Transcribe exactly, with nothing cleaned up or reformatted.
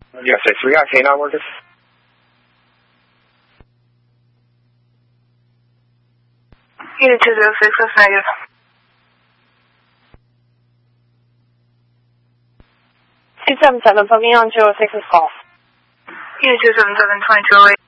Yes, six. We got canine workers. Unit two zero six, that's negative. two seven seven, put me on two oh six's call. Unit two seven seven, twenty-two oh eight.